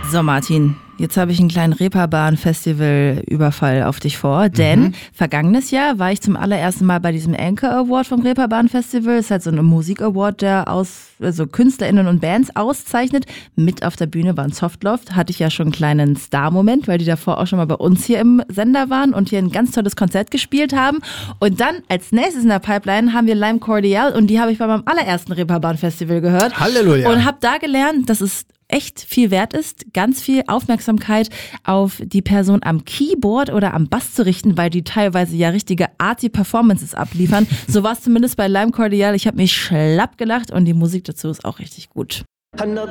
So Martin, jetzt habe ich einen kleinen Reeperbahn-Festival-Überfall auf dich vor, denn vergangenes Jahr war ich zum allerersten Mal bei diesem Anchor Award vom Reeperbahn-Festival. Das ist halt so ein Musik-Award, der KünstlerInnen und Bands auszeichnet. Mit auf der Bühne war ein Softloft, hatte ich ja schon einen kleinen Star-Moment, weil die davor auch schon mal bei uns hier im Sender waren und hier ein ganz tolles Konzert gespielt haben. Und dann als nächstes in der Pipeline haben wir Lime Cordiale und die habe ich bei meinem allerersten Reeperbahn-Festival gehört. Halleluja. Und habe da gelernt, dass es echt viel wert ist, ganz viel Aufmerksamkeit auf die Person am Keyboard oder am Bass zu richten, weil die teilweise ja richtige arty Performances abliefern. So war es zumindest bei Lime Cordiale. Ich habe mich schlapp gelacht und die Musik dazu ist auch richtig gut.